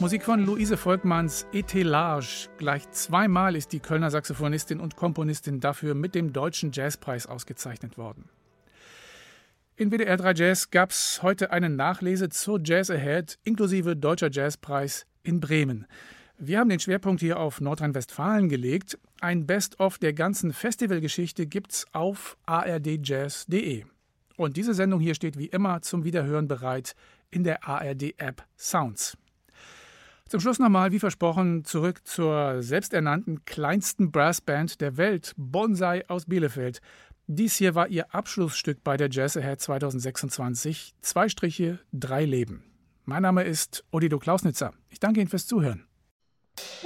Musik von Luise Volkmanns Etelage. Gleich zweimal ist die Kölner Saxophonistin und Komponistin dafür mit dem Deutschen Jazzpreis ausgezeichnet worden. In WDR 3 Jazz gab es heute eine Nachlese zur Jazz Ahead inklusive Deutscher Jazzpreis in Bremen. Wir haben den Schwerpunkt hier auf Nordrhein-Westfalen gelegt. Ein Best-of der ganzen Festivalgeschichte gibt's auf ardjazz.de. Und diese Sendung hier steht wie immer zum Wiederhören bereit in der ARD-App Sounds. Zum Schluss nochmal, wie versprochen, zurück zur selbsternannten kleinsten Brassband der Welt, Bonsai aus Bielefeld. Dies hier war ihr Abschlussstück bei der Jazz Ahead 2026. 2 Striche, 3 Leben. Mein Name ist Odilo Klausnitzer. Ich danke Ihnen fürs Zuhören.